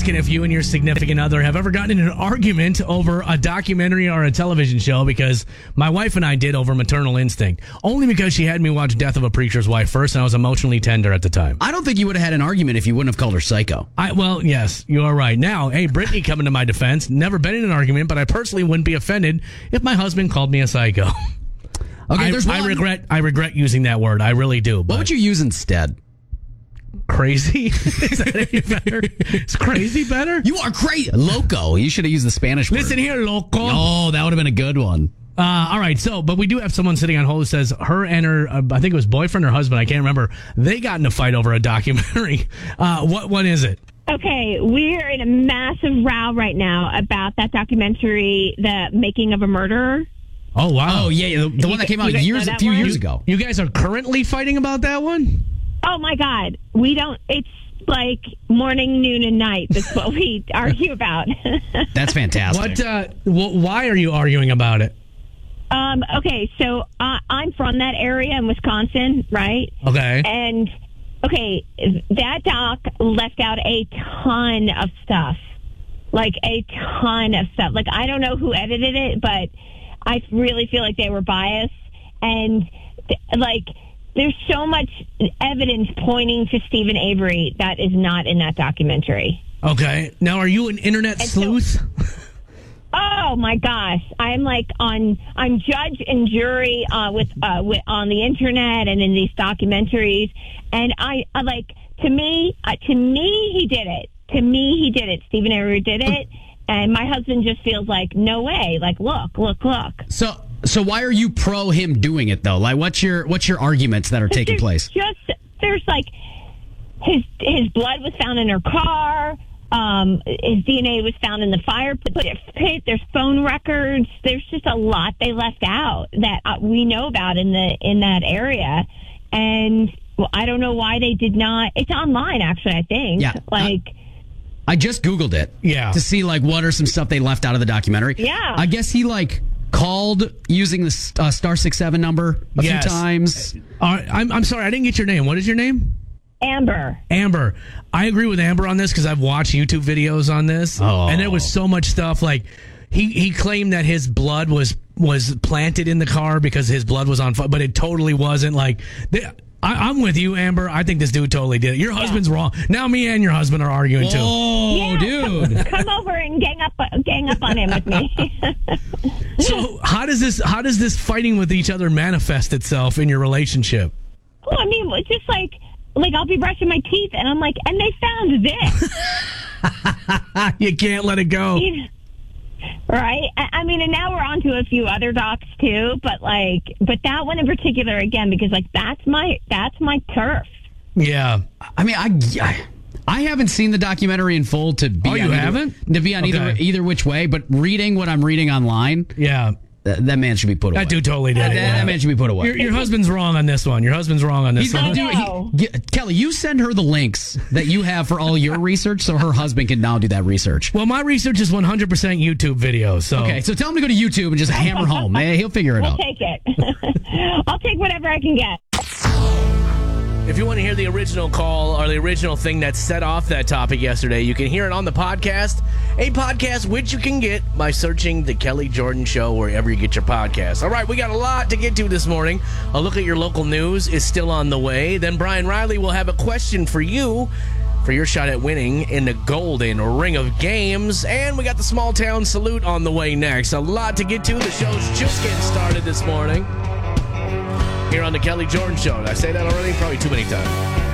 asking if you and your significant other have ever gotten in an argument over a documentary or a television show, because my wife and I did over Maternal Instinct. Only because she had me watch Death of a Preacher's Wife first, and I was emotionally tender at the time. I don't think you would have had an argument if you wouldn't have called her psycho. Well, yes, you are right. Now, hey, Brittany coming to my defense, never been in an argument, but I personally wouldn't be offended if my husband called me a psycho. Okay, there's one. I regret using that word. I really do. What would you use instead? Crazy? Is that any better? Is crazy better? You are crazy. Loco. You should have used the Spanish word. Listen here, loco. Oh, that would have been a good one. All right, but we do have someone sitting on hold who says her and her, I think it was boyfriend or husband, I can't remember, they got in a fight over a documentary. What is it? Okay, we're in a massive row right now about that documentary, The Making of a Murderer. Oh, wow. Oh, yeah, the one that came out a few years ago. You guys are currently fighting about that one? Oh, my God. It's like morning, noon, and night. That's what we argue about. That's fantastic. Why are you arguing about it? Okay, so I'm from that area in Wisconsin, right? Okay. And, that doc left out a ton of stuff. Like, a ton of stuff. Like, I don't know who edited it, but I really feel like they were biased. And, there's so much evidence pointing to Stephen Avery that is not in that documentary. Okay. Now, are you an internet sleuth? Oh my gosh, I'm judge and jury with on the internet and in these documentaries, and I to me he did it. To me he did it. Stephen Avery did it, and my husband just feels like no way. Like look. So why are you pro him doing it though? Like what's your arguments that are taking place? There's like his blood was found in her car. His DNA was found in the fire pit. There's phone records. There's just a lot they left out that we know about in that area. And I don't know why they did not. It's online, actually, I think. Yeah. I just Googled it. Yeah. To see what are some stuff they left out of the documentary. Yeah. I guess he called using the star 67 number a few times. I'm sorry, I didn't get your name. What is your name? Amber. I agree with Amber on this because I've watched YouTube videos on this, and there was so much stuff. Like he claimed that his blood was planted in the car because his blood was on fire, but it totally wasn't. I'm with you, Amber. I think this dude totally did it. Your husband's wrong. Now me and your husband are arguing too. Oh, dude! Come over and gang up on him with me. So how does this fighting with each other manifest itself in your relationship? Well, I mean, it's just like I'll be brushing my teeth and I'm like, and they found this. You can't let it go. Right? I mean, and now we're on to a few other docs too, but that one in particular, again, because that's my turf. Yeah. I mean, I haven't seen the documentary in full to be you haven't? To be on either which way, but reading what I'm reading online. Yeah. That man should be put away. That dude totally did it. That man should be put away. Your husband's wrong on this one. Kelly, you send her the links that you have for all your research so her husband can now do that research. Well, my research is 100% YouTube videos. So. Okay, so tell him to go to YouTube and just hammer home. He'll figure it out. I'll take it. I'll take whatever I can get. If you want to hear the original call or the original thing that set off that topic yesterday, you can hear it on the podcast. A podcast which you can get by searching The Kelly Jordan Show wherever you get your podcasts. All right, we got a lot to get to this morning. A look at your local news is still on the way. Then Brian Riley will have a question for you for your shot at winning in the Golden Ring of Games. And we got the small town salute on the way next. A lot to get to. The show's just getting started this morning here on The Kelly Jordan Show. Did I say that already? Probably too many times.